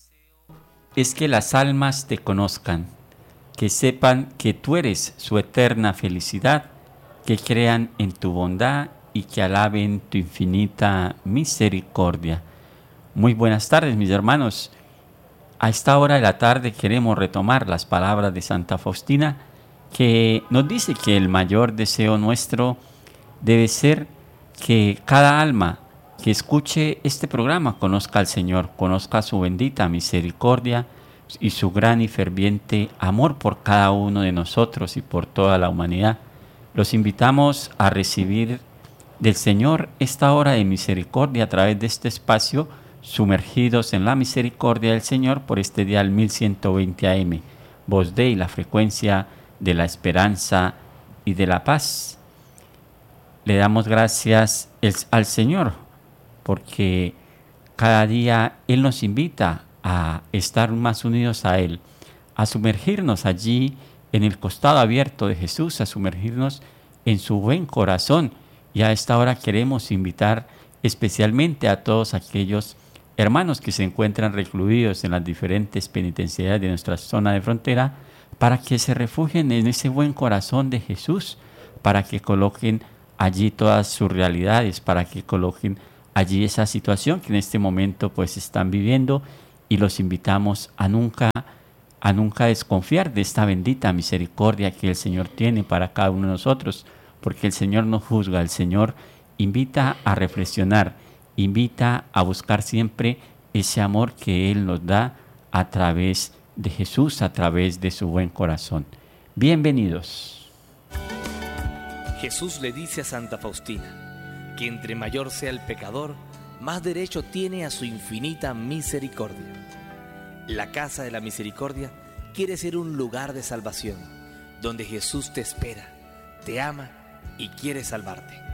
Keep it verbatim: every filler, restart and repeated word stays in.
es que las almas te conozcan, que sepan que tú eres su eterna felicidad, que crean en tu bondad y que alaben tu infinita misericordia. Muy buenas tardes, mis hermanos. A esta hora de la tarde queremos retomar las palabras de Santa Faustina, que nos dice que el mayor deseo nuestro debe ser que cada alma que escuche este programa conozca al Señor, conozca su bendita misericordia y su gran y ferviente amor por cada uno de nosotros y por toda la humanidad. Los invitamos a recibir del Señor esta hora de misericordia a través de este espacio, sumergidos en la misericordia del Señor por este dial mil ciento veinte A M, Voz Dei, la frecuencia de la esperanza y de la paz. Le damos gracias al Señor porque cada día Él nos invita a estar más unidos a Él, a sumergirnos allí en el costado abierto de Jesús, a sumergirnos en su buen corazón. Y a esta hora queremos invitar especialmente a todos aquellos hermanos que se encuentran recluidos en las diferentes penitenciarias de nuestra zona de frontera, para que se refugien en ese buen corazón de Jesús, para que coloquen allí todas sus realidades, para que coloquen allí esa situación que en este momento pues están viviendo, y los invitamos a nunca, a nunca desconfiar de esta bendita misericordia que el Señor tiene para cada uno de nosotros, porque el Señor no juzga, el Señor invita a reflexionar, invita a buscar siempre ese amor que Él nos da a través de Jesús, a través de su buen corazón. Bienvenidos. Jesús le dice a Santa Faustina que entre mayor sea el pecador, más derecho tiene a su infinita misericordia. La casa de la misericordia quiere ser un lugar de salvación, donde Jesús te espera, te ama y quiere salvarte.